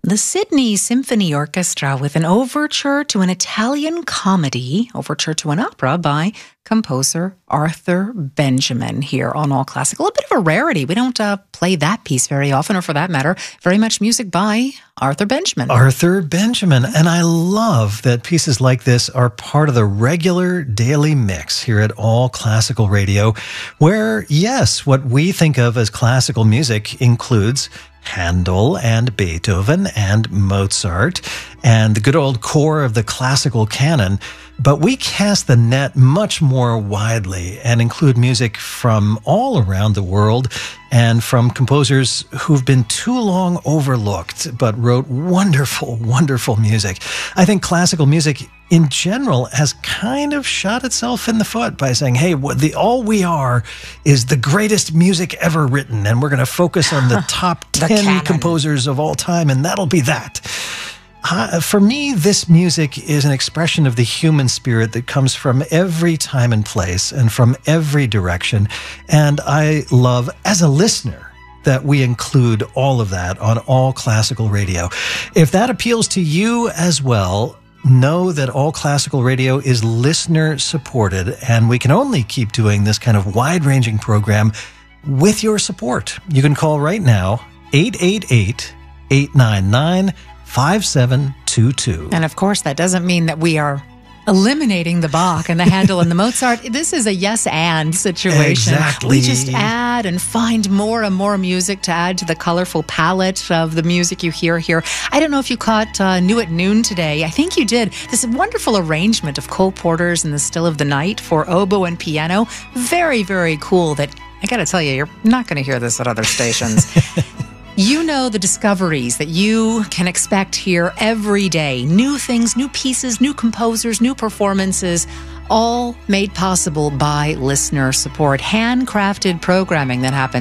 The Sydney Symphony Orchestra with an overture to an Italian comedy, overture to an opera by composer Arthur Benjamin here on All Classical. A bit of a rarity. We don't play that piece very often, or for that matter, very much music by Arthur Benjamin. Arthur Benjamin. And I love that pieces like this are part of the regular daily mix here at All Classical Radio, where, yes, what we think of as classical music includes Handel and Beethoven and Mozart and the good old core of the classical canon, but we cast the net much more widely and include music from all around the world and from composers who've been too long overlooked but wrote wonderful, wonderful music. I think classical music in general has kind of shot itself in the foot by saying, hey, all we are is the greatest music ever written, and we're going to focus on the top 10 composers of all time, and that'll be that. For me, this music is an expression of the human spirit that comes from every time and place and from every direction. And I love, as a listener, that we include all of that on All Classical Radio. If that appeals to you as well, know that All Classical Radio is listener supported, and we can only keep doing this kind of wide-ranging program with your support. You can call right now, 888-899-5722. And of course, that doesn't mean that we are eliminating the Bach and the Handel and the Mozart. This is a yes and situation. Exactly. We just add and find more and more music to add to the colorful palette of the music you hear here. I don't know if you caught New at Noon today. I think you did. This wonderful arrangement of Cole Porter's In the Still of the Night for oboe and piano. Very, very cool. That I got to tell you, you're not going to hear this at other stations. You know the discoveries that you can expect here every day. New things, new pieces, new composers, new performances, all made possible by listener support. Handcrafted programming that happens